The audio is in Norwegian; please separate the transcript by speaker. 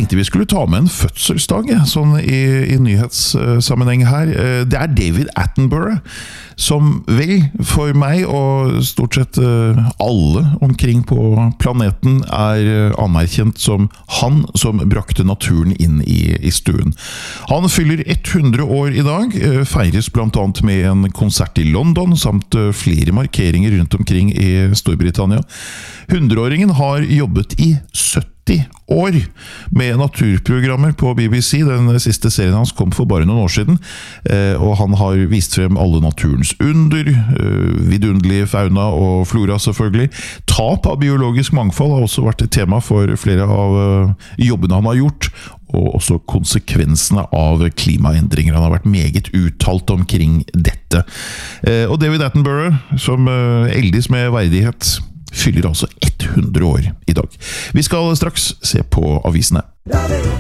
Speaker 1: tenkte vi skulle ta med en fødselsdag, sånn i nyhetssammenheng her. Det David Attenborough, som vel for meg og stort sett alle omkring på planeten anerkjent som han som brakte naturen inn i stuen. Han fyller 100 år i dag, feires blant annet med en konsert i London, samt flere markeringer rundt omkring i Storbritannia. 100-åringen har jobbet i 70 år med naturprogrammer på BBC. Den siste serien hans kom for bare noen år siden, og han har vist frem alle naturens under, vidunderlige fauna og flora selvfølgelig. Tap av biologisk mangfold har også vært et tema for flere av jobbene han har gjort, og også konsekvensene av klimaendringer. Han har vært meget uttalt omkring dette. Og David Attenborough, som eldes med verdighet, fyller altså 100 år i dag. Vi skal straks se på avisene.